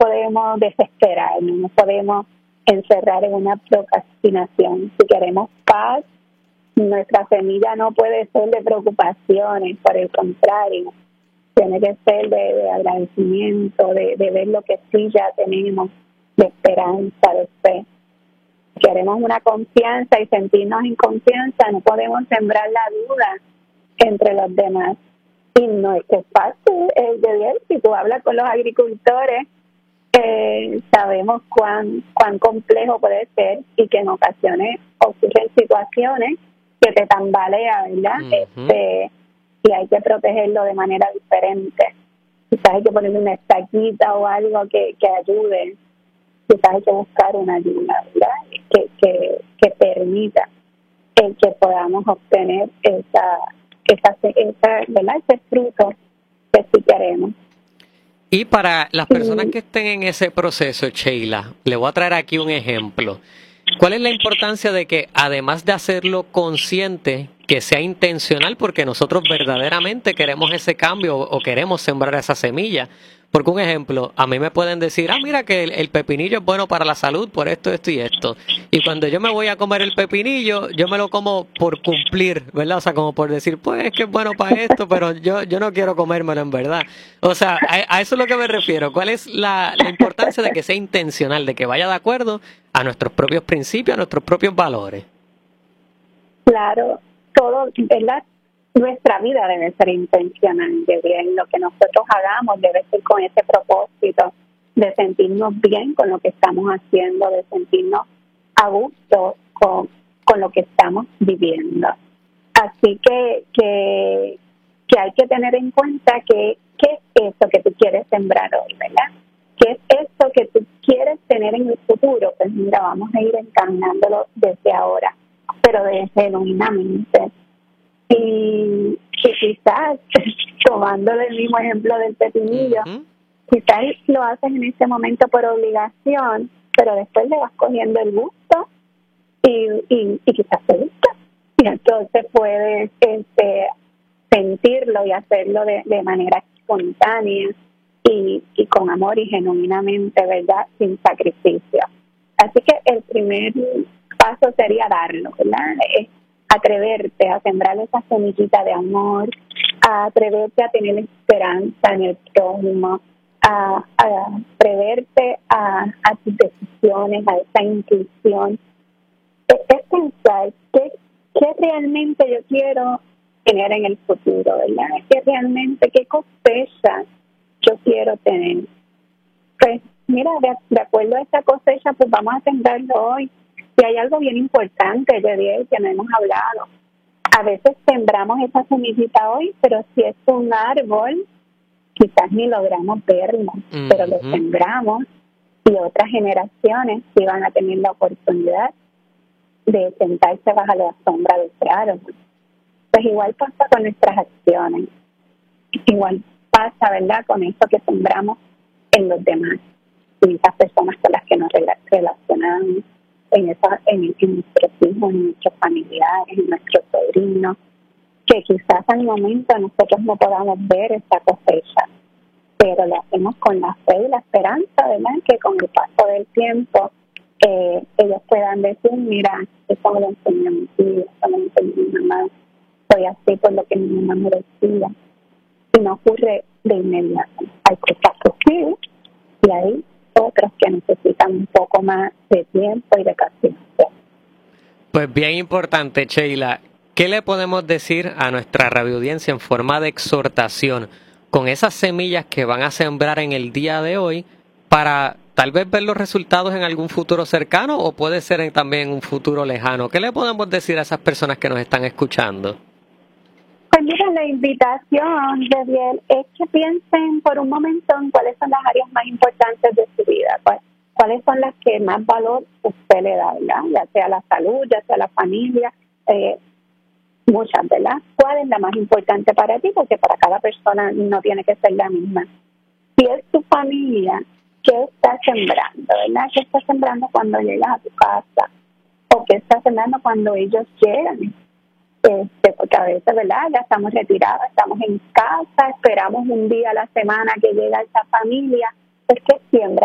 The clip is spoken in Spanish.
podemos desesperarnos, no podemos encerrar en una procrastinación. Si queremos paz, nuestra semilla no puede ser de preocupaciones, por el contrario, tiene que ser de agradecimiento, de ver lo que sí ya tenemos, de esperanza, de fe. Si queremos una confianza y sentirnos en confianza, no podemos sembrar la duda entre los demás. Y no es que es fácil, de bien, si tú hablas con los agricultores, sabemos cuán complejo puede ser y que en ocasiones ocurren situaciones que te tambalea, ¿verdad? Y hay que protegerlo de manera diferente. Quizás hay que ponerle una estaquita o algo que ayude. Quizás hay que buscar una ayuda, ¿verdad? Que permita el que podamos obtener esa ¿verdad? Ese fruto que sí queremos. Y para las personas que estén en ese proceso, Sheila, le voy a traer aquí un ejemplo. ¿Cuál es la importancia de que, además de hacerlo consciente, que sea intencional, porque nosotros verdaderamente queremos ese cambio o queremos sembrar esa semilla? Porque un ejemplo, a mí me pueden decir, mira que el pepinillo es bueno para la salud por esto, esto y esto. Y cuando yo me voy a comer el pepinillo, yo me lo como por cumplir, ¿verdad? O sea, como por decir, pues es que es bueno para esto, pero yo no quiero comérmelo en verdad. O sea, a eso es lo que me refiero. ¿Cuál es la importancia de que sea intencional, de que vaya de acuerdo a nuestros propios principios, a nuestros propios valores? Claro, todo, ¿verdad? Nuestra vida debe ser intencional, de bien, lo que nosotros hagamos debe ser con ese propósito de sentirnos bien con lo que estamos haciendo, de sentirnos a gusto con lo que estamos viviendo. Así que hay que tener en cuenta qué es eso que tú quieres sembrar hoy, ¿verdad? ¿Qué es eso que tú quieres tener en el futuro? Pues mira, vamos a ir encaminándolo desde ahora, pero genuinamente. Y quizás, tomándole el mismo ejemplo del pepinillo, quizás lo haces en ese momento por obligación, pero después le vas cogiendo el gusto y quizás te gusta. Y entonces puedes sentirlo y hacerlo de manera espontánea y con amor y genuinamente, ¿verdad? Sin sacrificio. Así que el primer paso sería darlo, ¿verdad? Atreverte a sembrar esa semillita de amor, a atreverte a tener esperanza en el prójimo, a atreverte a tus decisiones, a esa intuición. Es pensar qué realmente yo quiero tener en el futuro, ¿verdad? Qué cosecha yo quiero tener. Pues mira, de acuerdo a esa cosecha, pues vamos a sembrarlo hoy. Y hay algo bien importante, de que no hemos hablado. A veces sembramos esa semillita hoy, pero si es un árbol, quizás ni logramos verlo, pero lo sembramos y otras generaciones sí van a tener la oportunidad de sentarse bajo la sombra de ese árbol. Pues igual pasa con nuestras acciones, igual pasa, ¿verdad?, con eso que sembramos en los demás, en esas personas con las que nos relacionamos, en nuestros hijos, en nuestros familiares, en nuestros sobrinos, que quizás al momento nosotros no podamos ver esa cosecha, pero lo hacemos con la fe y la esperanza, ¿verdad?, que con el paso del tiempo ellos puedan decir, mira, eso me lo enseñó mi tío, eso me lo enseñó mi mamá, soy así por lo que mi mamá me decía, y no ocurre de inmediato. Hay cosas que ocurren y hay otros que necesitan un poco más de tiempo y de paciencia. Pues bien importante, Sheila. ¿Qué le podemos decir a nuestra radioaudiencia en forma de exhortación con esas semillas que van a sembrar en el día de hoy para tal vez ver los resultados en algún futuro cercano o puede ser también en un futuro lejano? ¿Qué le podemos decir a esas personas que nos están escuchando? Pues mira, la invitación, Gabriel, es que piensen por un momento en cuáles son las áreas más importantes de su vida, cuáles son las que más valor usted le da, ¿verdad? Ya sea la salud, ya sea la familia, muchas, ¿verdad? ¿Cuál es la más importante para ti? Porque para cada persona no tiene que ser la misma. Si es tu familia, ¿qué estás sembrando, verdad? ¿Qué estás sembrando cuando llegas a tu casa? ¿O qué estás sembrando cuando ellos llegan? Porque a veces, ¿verdad?, ya estamos retirados, estamos en casa, esperamos un día a la semana que llega esa familia. Es que siembra